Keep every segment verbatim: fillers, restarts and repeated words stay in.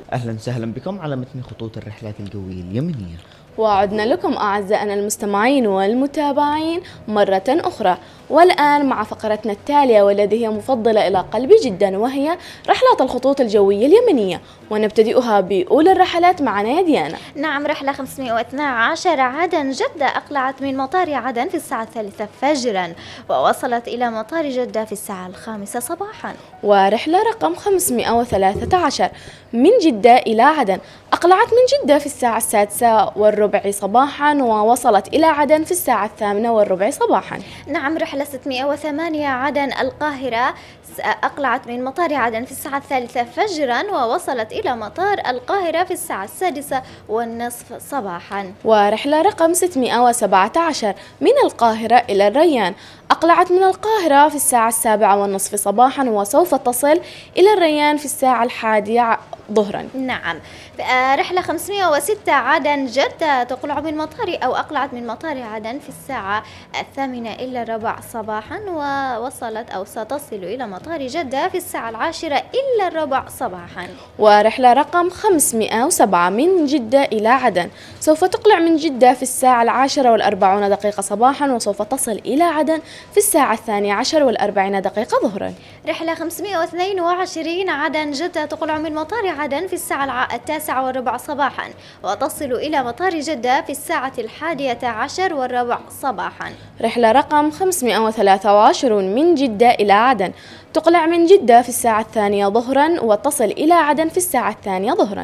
أهلا وسهلا بكم على متن خطوط الرحلات الجوية اليمنية. وعدنا لكم أعزائنا المستمعين والمتابعين مرة أخرى، والآن مع فقرتنا التالية والتي هي مفضلة إلى قلبي جدا، وهي رحلات الخطوط الجوية اليمنية، ونبتدئها بأولى الرحلات معنا يا ديانا. نعم، رحلة خمسمائة واثني عشر عدن جدة أقلعت من مطار عدن في الساعة الثالثة فجرا ووصلت إلى مطار جدة في الساعة الخامسة صباحا. ورحلة رقم خمسمائة وثلاثة عشر من جدة إلى عدن أقلعت من جدة في الساعة السادسة والربع صباحا ووصلت إلى عدن في الساعة الثامنة والربع صباحا. نعم، رحلة ستمائة وثمانية عدن القاهرة أقلعت من مطار عدن في الساعة الثالثة فجرا ووصلت إلى مطار القاهرة في الساعة السادسة والنصف صباحا. ورحلة رقم ستمائة وسبعة عشر من القاهرة إلى الريان أقلعت من القاهرة في الساعة السابعة والنصف صباحا وسوف تصل إلى الريان في الساعة الحادية ظهرا. نعم، رحلة خمسمائة وستة عدن جدة تقلع من مطار أو أقلعت من مطار عدن في الساعة الثامنة إلا الربع صباحا ووصلت أو ستصل إلى مطار جدة في الساعة العاشرة إلا الربع صباحا. ورحلة رقم خمسمائة وسبعة من جدة إلى عدن سوف تقلع من جدة في الساعة العاشرة والأربعون دقيقة صباحا وسوف تصل إلى عدن في الساعة الثانية عشر والأربعين دقيقة ظهرا. رحلة خمسمائة واثنين وعشرين عدن جدة تقلع من مطار عدن في الساعة التاسعة والربع صباحا وتصل إلى مطار جدة في الساعة الحادية عشر والربع صباحا. رحلة رقم خمسمائة وثلاثة وعشرين من جدة إلى عدن تقلع من جدة في الساعة الثانية ظهرا وتصل إلى عدن في الساعة الثانية ظهرا.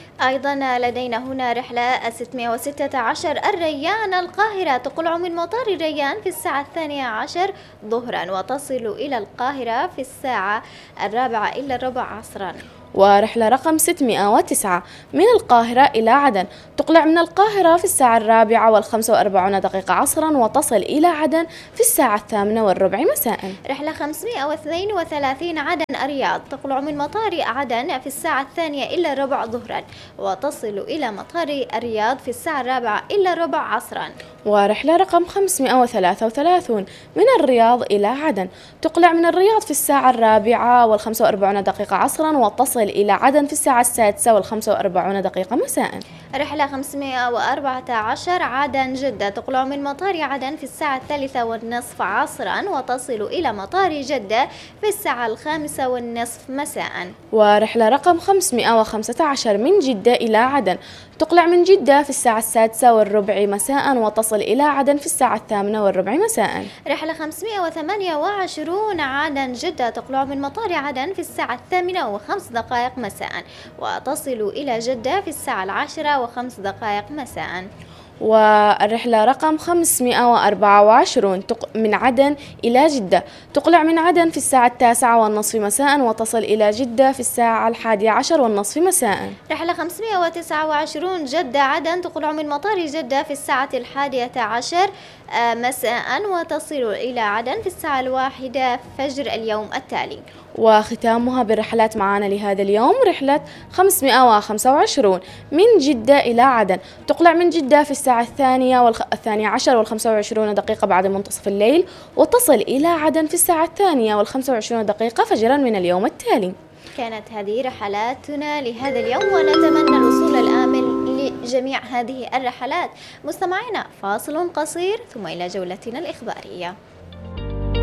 أيضا لدينا هنا رحلة ستمائة وستة عشر الريان القاهرة تقلع من مطار الريان في الساعة الثانية عشر ظهرا وتصل إلى القاهرة في الساعة الرابعة إلا الربع عصرا. ورحلة رقم ستمائة وتسعة من القاهرة إلى عدن تقلع من القاهرة في الساعة الرابعة والخمسة وأربعون دقيقة عصرا وتصل إلى عدن في الساعة الثامنة والربع مساء. رحلة خمسمائة واثنين وثلاثين عدن الرياض تقلع من مطار عدن في الساعة الثانية إلا الربع ظهرا وتصل إلى مطار الرياض في الساعة الرابعة إلا الربع عصرا. ورحلة رقم خمسمائة وثلاثة وثلاثين من الرياض إلى عدن تقلع من الرياض في الساعة الرابعة والخمسة وأربعون دقيقة عصرا وتصل إلى عدن في الساعة السادسة والخمسة وأربعون دقيقة مساء. رحلة خمسمائة وأربعة عشر عدن جدة تقلع من مطار عدن في الساعة الثالثة والنصف عصرا وتصل إلى مطار جدة في الساعة الخامسة والنصف مساء. ورحلة رقم خمسمائة وخمسة عشر من جدة إلى عدن تقلع من جدة في الساعة السادسة والربع مساء وتصل إلى عدن في الساعة الثامنة والربع مساء. رحلة خمسمائة وثمانية وعشرين عدن جدة تقلع من مطار عدن في الساعة الثامنة وخمس دقائق مساء وتصل إلى جدة في الساعة العاشرة وخمس دقائق مساء. والرحلة رقم خمسمائة وأربعة وعشرين من عدن إلى جدة تقلع من عدن في الساعة التاسعة والنصف مساء وتصل إلى جدة في الساعة الحادية عشر والنصف مساء. رحلة خمسمائة وتسعة وعشرين جدة عدن تقلع من مطار جدة في الساعة الحادية عشر مساء وتصل إلى عدن في الساعة الواحدة فجر اليوم التالي. وختامها بالرحلات معنا لهذا اليوم رحلة خمسمائة وخمسة وعشرين من جدة إلى عدن تقلع من جدة في الساعة الثانية والثانية عشر والخمسة وعشرين دقيقة بعد منتصف الليل وتصل إلى عدن في الساعة الثانية والخمسة وعشرين دقيقة فجرا من اليوم التالي. كانت هذه رحلاتنا لهذا اليوم ونتمنى الوصول الآمن لجميع هذه الرحلات. مستمعينا، فاصل قصير ثم إلى جولتنا الإخبارية.